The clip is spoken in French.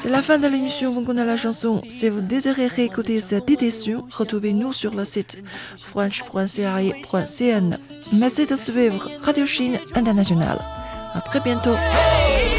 C'est la fin de l'émission Vous connaissez la chanson. Si vous désirez réécouter cette édition, retrouvez-nous sur le site french.cri.cn. Merci de suivre Radio Chine Internationale. À très bientôt.